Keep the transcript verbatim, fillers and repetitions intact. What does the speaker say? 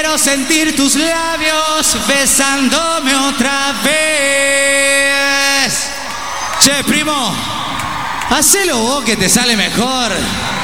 Quiero sentir tus labios besándome otra vez. Che, primo, hacelo vos que te sale mejor.